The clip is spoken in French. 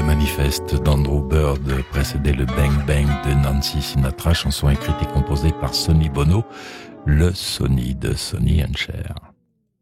Manifeste d'Andrew Bird précédait le Bang Bang de Nancy Sinatra, chanson écrite et composée par Sonny Bono, le Sonny de Sonny and Cher.